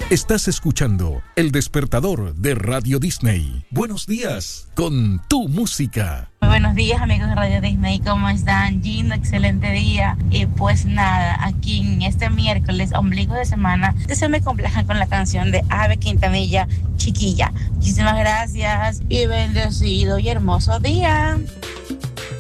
Estás escuchando El Despertador de Radio Disney. Buenos días con tu música. Muy buenos días, amigos de Radio Disney, ¿cómo están? Gino, excelente día. Y pues nada, aquí en este miércoles, ombligo de semana, que se me complajan con la canción de Ave Quintanilla, Chiquilla. Muchísimas gracias y bendecido y hermoso día.